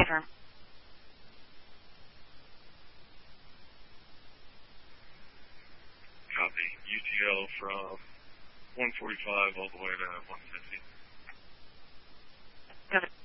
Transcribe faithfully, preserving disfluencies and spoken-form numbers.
firm. Copy. U T L from one forty-five all the way to one fifty. Got it.